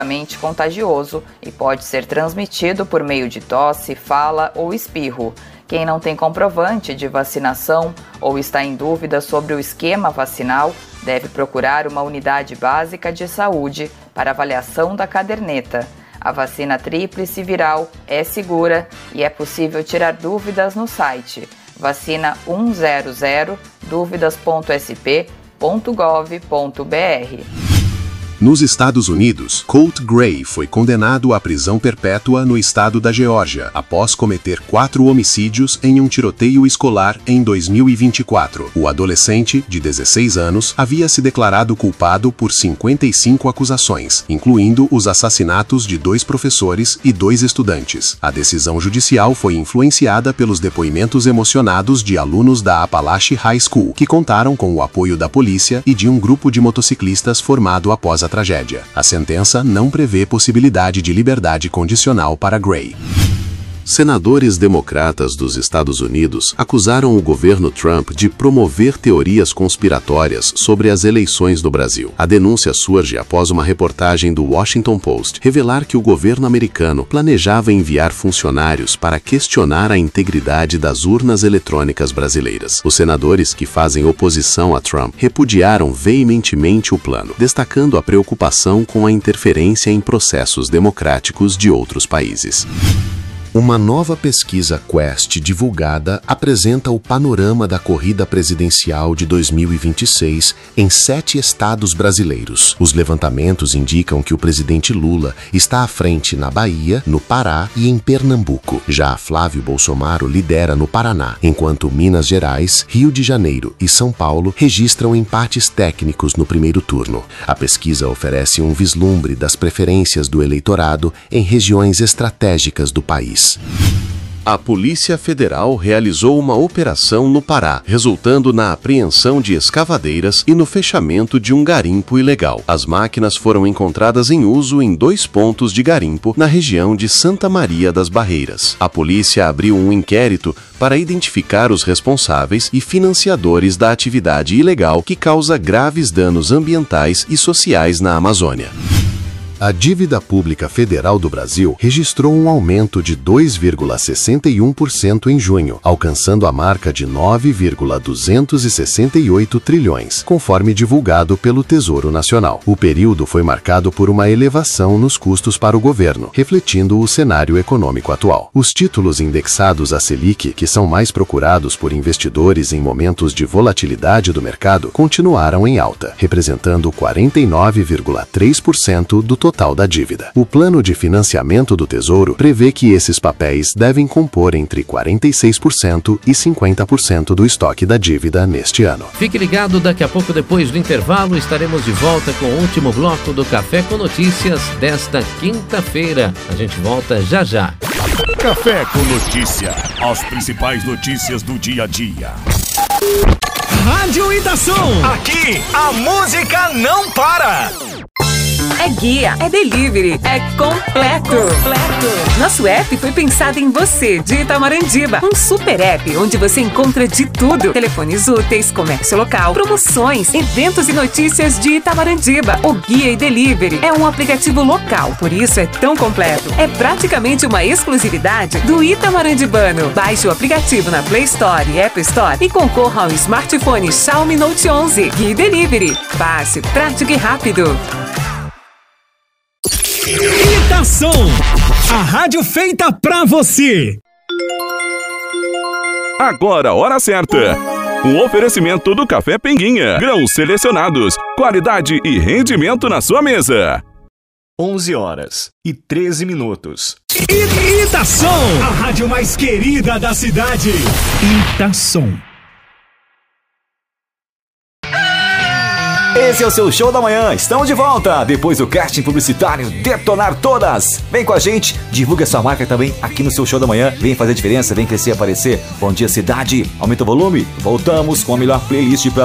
contagioso e pode ser transmitido por meio de tosse, fala ou espirro. Quem não tem comprovante de vacinação ou está em dúvida sobre o esquema vacinal deve procurar uma unidade básica de saúde para avaliação da caderneta. A vacina tríplice viral é segura e é possível tirar dúvidas no site vacina100dúvidas.sp.gov.br. Nos Estados Unidos, Colt Gray foi condenado à prisão perpétua no estado da Geórgia, após cometer 4 homicídios em um tiroteio escolar em 2024. O adolescente, de 16 anos, havia se declarado culpado por 55 acusações, incluindo os assassinatos de 2 professores e 2 estudantes. A decisão judicial foi influenciada pelos depoimentos emocionados de alunos da Appalachian High School, que contaram com o apoio da polícia e de um grupo de motociclistas formado após a tragédia. A sentença não prevê possibilidade de liberdade condicional para Gray. Senadores democratas dos Estados Unidos acusaram o governo Trump de promover teorias conspiratórias sobre as eleições no Brasil. A denúncia surge após uma reportagem do Washington Post revelar que o governo americano planejava enviar funcionários para questionar a integridade das urnas eletrônicas brasileiras. Os senadores que fazem oposição a Trump repudiaram veementemente o plano, destacando a preocupação com a interferência em processos democráticos de outros países. Uma nova pesquisa Quest divulgada apresenta o panorama da corrida presidencial de 2026 em 7 estados brasileiros. Os levantamentos indicam que o presidente Lula está à frente na Bahia, no Pará e em Pernambuco. Já Flávio Bolsonaro lidera no Paraná, enquanto Minas Gerais, Rio de Janeiro e São Paulo registram empates técnicos no primeiro turno. A pesquisa oferece um vislumbre das preferências do eleitorado em regiões estratégicas do país. A Polícia Federal realizou uma operação no Pará, resultando na apreensão de escavadeiras e no fechamento de um garimpo ilegal. As máquinas foram encontradas em uso em 2 pontos de garimpo na região de Santa Maria das Barreiras. A polícia abriu um inquérito para identificar os responsáveis e financiadores da atividade ilegal que causa graves danos ambientais e sociais na Amazônia. A dívida pública federal do Brasil registrou um aumento de 2,61% em junho, alcançando a marca de 9,268 trilhões, conforme divulgado pelo Tesouro Nacional. O período foi marcado por uma elevação nos custos para o governo, refletindo o cenário econômico atual. Os títulos indexados à Selic, que são mais procurados por investidores em momentos de volatilidade do mercado, continuaram em alta, representando 49,3% do total da dívida. O plano de financiamento do Tesouro prevê que esses papéis devem compor entre 46% e 50% do estoque da dívida neste ano. Fique ligado, daqui a pouco, depois do intervalo, estaremos de volta com o último bloco do Café com Notícias desta quinta-feira. A gente volta já já. Café com Notícia. As principais notícias do dia a dia. Rádio Itação. Aqui a música não para. É guia, é delivery, é completo. Nosso app foi pensado em você, de Itamarandibá. Um super app onde você encontra de tudo. Telefones úteis, comércio local, promoções, eventos e notícias de Itamarandibá. O Guia e Delivery é um aplicativo local, por isso é tão completo. É praticamente uma exclusividade do itamarandibano. Baixe o aplicativo na Play Store e App Store e concorra ao smartphone Xiaomi Note 11. Guia e Delivery. Fácil, prático e rápido. Itação, a rádio feita pra você. Agora, hora certa. Um oferecimento do Café Pinguinha. Grãos selecionados, qualidade e rendimento na sua mesa. 11h13. Itação, a rádio mais querida da cidade. Itação. Esse é o seu Show da Manhã. Estamos de volta depois do casting publicitário Detonar Todas. Vem com a gente, divulgue a sua marca também aqui no seu Show da Manhã. Vem fazer diferença, vem crescer e aparecer. Bom dia, cidade. Aumenta o volume. Voltamos com a melhor playlist pra